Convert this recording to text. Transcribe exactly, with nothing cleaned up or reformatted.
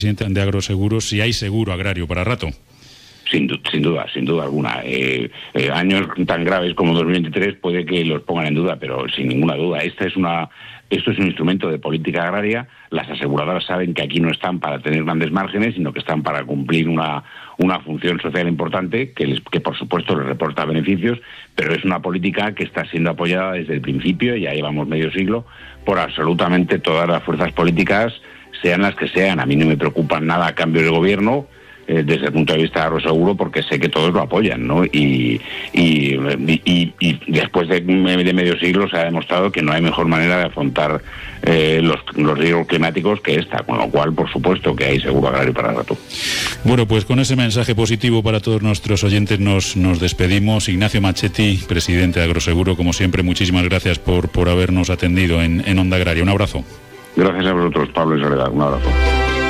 de Agroseguros, si hay seguro agrario para rato. Sin, sin duda, sin duda alguna. Eh, eh, años tan graves como dos mil veintitrés puede que los pongan en duda, pero sin ninguna duda. Esta es una, esto es un instrumento de política agraria. Las aseguradoras saben que aquí no están para tener grandes márgenes, sino que están para cumplir una, una función social importante, que, les, que por supuesto les reporta beneficios, pero es una política que está siendo apoyada desde el principio, ya llevamos medio siglo, por absolutamente todas las fuerzas políticas, sean las que sean. A mí no me preocupan nada a cambio del gobierno, eh, desde el punto de vista de Agroseguro, porque sé que todos lo apoyan, ¿no? Y, y, y, y después de, de medio siglo se ha demostrado que no hay mejor manera de afrontar eh, los, los riesgos climáticos que esta, con lo cual, por supuesto, que hay seguro agrario para rato. Bueno, pues con ese mensaje positivo para todos nuestros oyentes nos, nos despedimos. Ignacio Machetti, presidente de Agroseguro, como siempre, muchísimas gracias por, por habernos atendido en, en Onda Agraria. Un abrazo. Gracias a vosotros, Pablo y Soledad. Un abrazo.